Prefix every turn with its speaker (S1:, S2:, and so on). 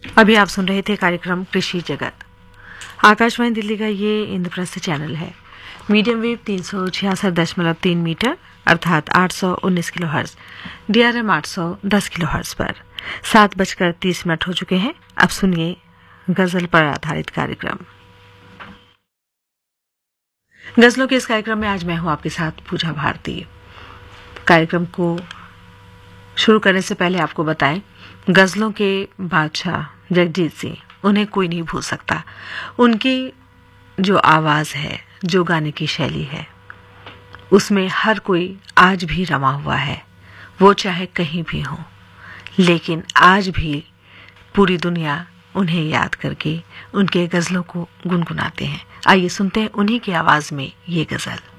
S1: अभी आप सुन रहे थे कार्यक्रम कृषि जगत। आकाशवाणी दिल्ली का ये इंद्रप्रस्थ चैनल है। मीडियम वेव 366.3 मीटर अर्थात 819 kilo hertz, DRM 810 kilo hertz पर 7:30 हो चुके हैं। अब सुनिए गजल पर आधारित कार्यक्रम। गजलों के इस कार्यक्रम में आज मैं हूं आपके साथ पूजा भारती। कार्यक्रम को शुरू करने से पहले आपको बताएं, गजलों के बादशाह जगजीत सिंह, उन्हें कोई नहीं भूल सकता। उनकी जो आवाज है, जो गाने की शैली है, उसमें हर कोई आज भी रमा हुआ है, वो चाहे कहीं भी हो। लेकिन आज भी पूरी दुनिया उन्हें याद करके उनके गजलों को गुनगुनाते हैं। आइए सुनते हैं उन्हीं की आवाज में ये गजल।